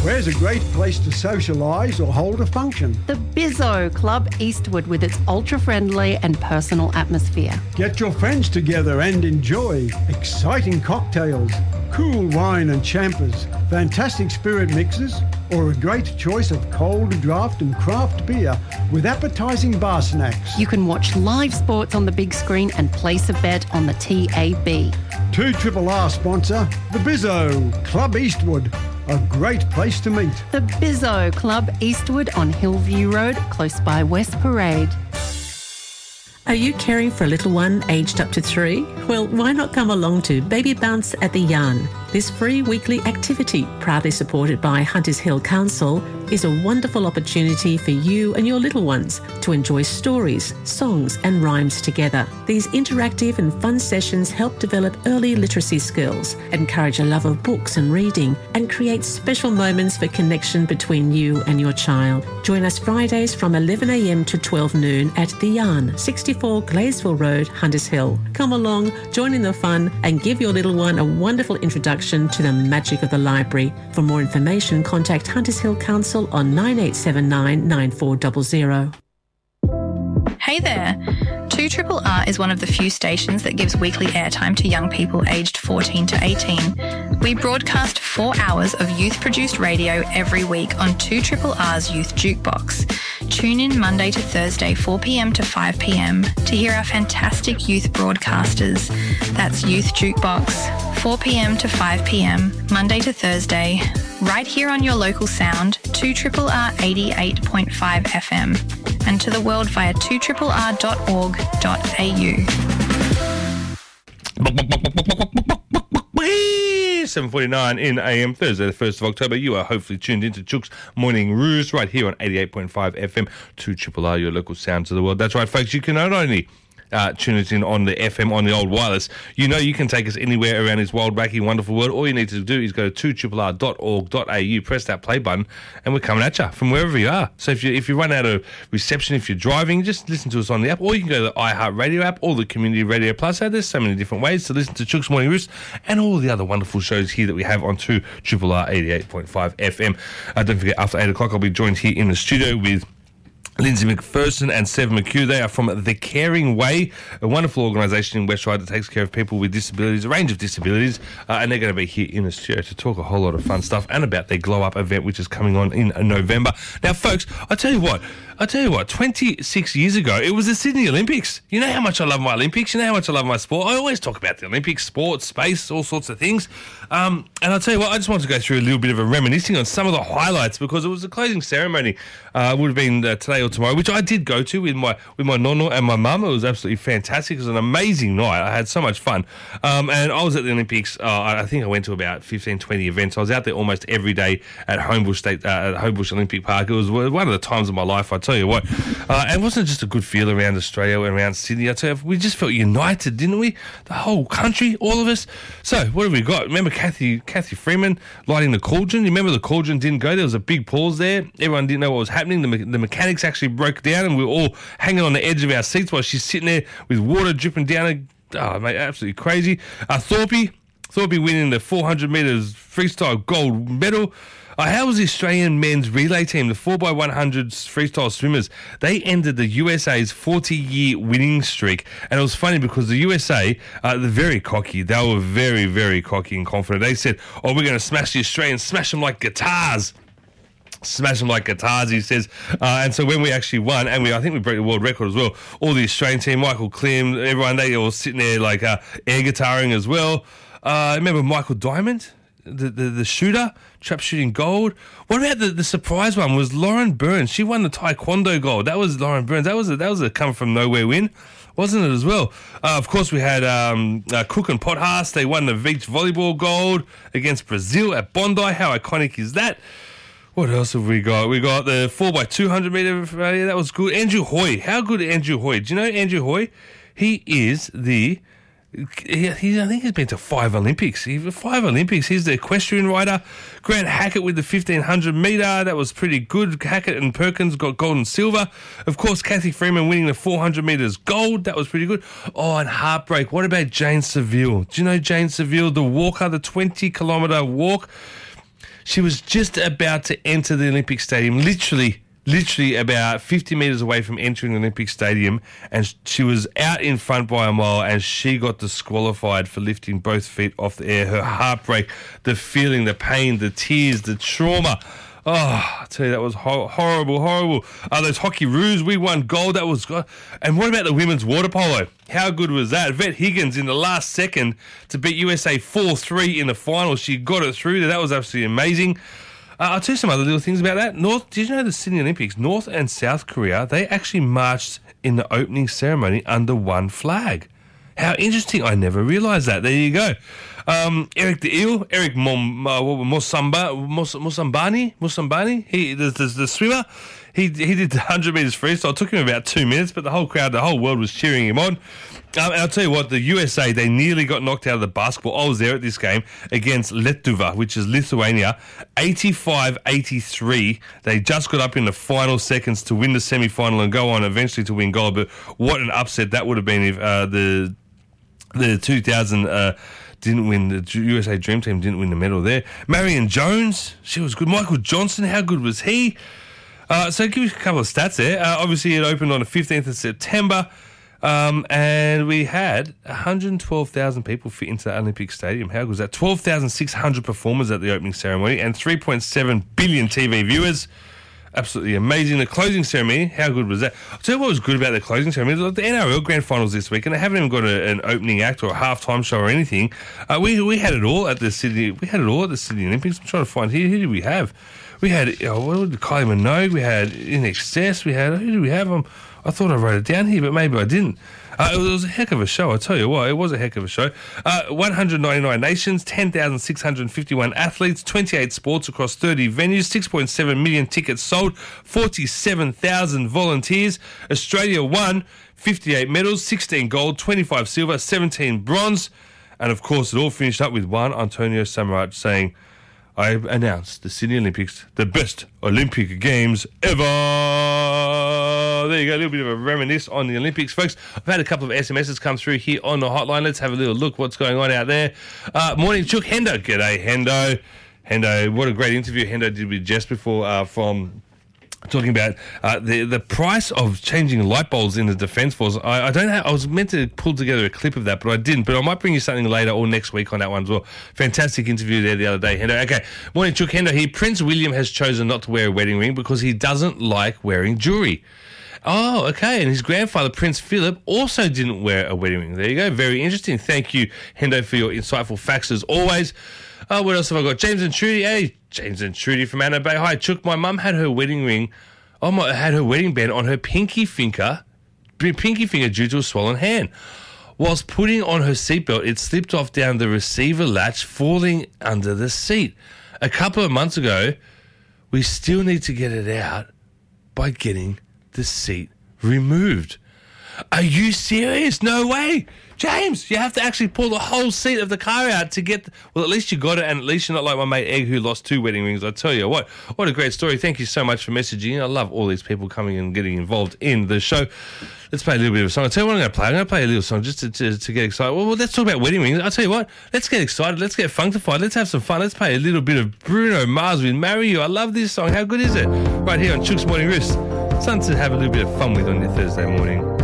Where's a great place to socialise or hold a function? The Bizzo Club Eastwood with its ultra-friendly and personal atmosphere. Get your friends together and enjoy exciting cocktails, cool wine and champers, fantastic spirit mixes, or a great choice of cold draft and craft beer with appetising bar snacks. You can watch live sports on the big screen and place a bet on the TAB. 2RRR sponsor, the Bizzo Club Eastwood. A great place to meet. The Bizzo Club Eastwood on Hillview Road, close by West Parade. Are you caring for a little one aged up to 3? Well, why not come along to Baby Bounce at the Yarn? This free weekly activity, proudly supported by Hunters Hill Council, is a wonderful opportunity for you and your little ones to enjoy stories, songs and rhymes together. These interactive and fun sessions help develop early literacy skills, encourage a love of books and reading, and create special moments for connection between you and your child. Join us Fridays from 11 a.m. to 12 noon at The Yarn, 64 Glaysville Road, Hunters Hill. Come along, join in the fun and give your little one a wonderful introduction to the magic of the library. For more information, contact Hunters Hill Council on 9879 9400. Hey there! 2RRR is one of the few stations that gives weekly airtime to young people aged 14 to 18. We broadcast 4 hours of youth-produced radio every week on 2RRR's Youth Jukebox. Tune in Monday to Thursday, 4 p.m. to 5 p.m. to hear our fantastic youth broadcasters. That's Youth Jukebox, 4 p.m. to 5 p.m, Monday to Thursday, right here on your local sound, 2RRR 88.5 FM, and to the world via 2RRR.org.au. 7:49 in AM, Thursday the 1st of October. You are hopefully tuned into Chook's Morning Ruse right here on 88.5 FM, 2RRR, your local sounds of the world. That's right, folks. You can not only tune us in on the FM, on the old wireless. You know you can take us anywhere around this wild, wacky, wonderful world. All you need to do is go to 2RRR.org.au, press that play button, and we're coming at you from wherever you are. So if you run out of reception, if you're driving, just listen to us on the app, or you can go to the iHeartRadio app or the Community Radio Plus. There's so many different ways to listen to Chook's Morning Roost and all the other wonderful shows here that we have on 2RRR 88.5 FM. Don't forget, after 8 o'clock, I'll be joined here in the studio with Lindsay McPherson and Sev McHugh. They are from The Caring Way, a wonderful organisation in West Ryde that takes care of people with disabilities, a range of disabilities, and they're going to be here in the studio to talk a whole lot of fun stuff and about their Glow Up event, which is coming on in November. Now, folks, I tell you what, 26 years ago, it was the Sydney Olympics. You know how much I love my Olympics. You know how much I love my sport. I always talk about the Olympics, sport, space, all sorts of things. And I'll tell you what, I just want to go through a little bit of a reminiscing on some of the highlights, because it was the closing ceremony. Would have been today or tomorrow, which I did go to with my nono and my mum. It was absolutely fantastic. It was an amazing night. I had so much fun. And I was at the Olympics. I think I went to about 15, 20 events. I was out there almost every day at Homebush Olympic Park. It was one of the times of my life, I tell you what. And it wasn't just a good feel around Australia and around Sydney. I tell you, we just felt united, didn't we? The whole country, all of us. So what have we got? Remember Kathy Freeman lighting the cauldron? You remember the cauldron didn't go? There was a big pause there. Everyone didn't know what was happening. The mechanics actually broke down, and we were all hanging on the edge of our seats while she's sitting there with water dripping down. Oh, mate, absolutely crazy. Thorpe winning the 400 metres freestyle gold medal. How was the Australian men's relay team, the 4x100 freestyle swimmers? They ended the USA's 40-year winning streak. And it was funny because the USA, they're very cocky. They were very, very cocky and confident. They said, we're going to smash the Australians, smash them like guitars. Smash them like guitars, he says. And so when we actually won, and I think we broke the world record as well, all the Australian team, Michael Klim, everyone, they all sitting there like air guitaring as well. Remember Michael Diamond, the shooter, trap shooting gold? What about the surprise one was Lauren Burns. She won the Taekwondo gold. That was Lauren Burns. That was a come from nowhere win, wasn't it, as well? Of course, we had Cook and Pothast. They won the beach volleyball gold against Brazil at Bondi. How iconic is that? What else have we got? We got the 4x200 metre. Yeah, that was good. Andrew Hoy. How good is Andrew Hoy? Do you know Andrew Hoy? He is I think he's been to 5 Olympics. He's the equestrian rider. Grant Hackett with the 1500 metre. That was pretty good. Hackett and Perkins got gold and silver. Of course, Kathy Freeman winning the 400 metres gold. That was pretty good. And heartbreak. What about Jane Seville? Do you know Jane Seville, the walker, the 20-kilometre walk? She was just about to enter the Olympic Stadium, literally about 50 metres away from entering the Olympic Stadium, and she was out in front by a mile, and she got disqualified for lifting both feet off the air. Her heartbreak, the feeling, the pain, the tears, the trauma. Oh, I tell you, that was horrible. Those hockey roos, we won gold. That was good. And what about the women's water polo? How good was that? Vet Higgins in the last second to beat USA 4-3 in the final. She got it through there. That was absolutely amazing. I'll tell you some other little things about that. Did you know the Sydney Olympics, North and South Korea, they actually marched in the opening ceremony under one flag. How interesting. I never realised that. There you go. Eric the Eel, Eric Musambani, he the swimmer, he did the 100 metres freestyle. It took him about 2 minutes, but the whole world was cheering him on. And I'll tell you what, the USA, they nearly got knocked out of the basketball. I was there at this game against Lietuva, which is Lithuania, 85-83. They just got up in the final seconds to win the semi-final and go on eventually to win gold. But what an upset that would have been if the 2000 didn't win. The USA Dream Team didn't win the medal there. Marion Jones, she was good. Michael Johnson, how good was he? So I'll give you a couple of stats there. Obviously, it opened on the 15th of September. And we had 112,000 people fit into the Olympic Stadium. How good was that? 12,600 performers at the opening ceremony and 3.7 billion TV viewers. Absolutely amazing. The closing ceremony, how good was that? I'll tell you what was good about the closing ceremony. The NRL Grand Finals this week, and they haven't even got an opening act or a halftime show or anything. We had it all at the Sydney. We had it all at the Sydney Olympics. I'm trying to find here. Who did we have? We had Kylie Minogue. We had In Excess. We had, who did we have? I thought I wrote it down here, but maybe I didn't. It was a heck of a show, I'll tell you what. It was a heck of a show. 199 nations, 10,651 athletes, 28 sports across 30 venues, 6.7 million tickets sold, 47,000 volunteers. Australia won 58 medals, 16 gold, 25 silver, 17 bronze. And, of course, it all finished up with one Antonio Samaranch saying, I announced the Sydney Olympics, the best Olympic Games ever. There you go, a little bit of a reminisce on the Olympics, folks. I've had a couple of SMSs come through here on the hotline. Let's have a little look what's going on out there. Morning, Chook. Hendo. G'day, Hendo. Hendo, what a great interview Hendo did with Jess before from talking about the price of changing light bulbs in the Defence Force. I don't have. I was meant to pull together a clip of that, but I didn't. But I might bring you something later or next week on that one as well. Fantastic interview there the other day, Hendo. Okay, morning, Chook. Hendo here. Prince William has chosen not to wear a wedding ring because he doesn't like wearing jewellery. Oh, okay. And his grandfather, Prince Philip, also didn't wear a wedding ring. There you go. Very interesting. Thank you, Hendo, for your insightful facts as always. What else have I got? James and Trudy. Hey, James and Trudy from Anna Bay. Hi, Chook. My mum had her wedding ring. Had her wedding band on her pinky finger due to a swollen hand. Whilst putting on her seatbelt, it slipped off down the receiver latch, falling under the seat. A couple of months ago, we still need to get it out by getting the seat removed. Are you serious? No way. James, you have to actually pull the whole seat of the car out to get... Well, at least you got it, and at least you're not like my mate Egg who lost 2 wedding rings. I tell you what a great story. Thank you so much for messaging. I love all these people coming and getting involved in the show. Let's play a little bit of a song. I'll tell you what I'm going to play. I'm going to play a little song just to get excited. Well, let's talk about wedding rings. I'll tell you what. Let's get excited. Let's get funkified. Let's have some fun. Let's play a little bit of Bruno Mars with Marry You. I love this song. How good is it? Right here on Chook's Morning Roost. Something to have a little bit of fun with on your Thursday morning.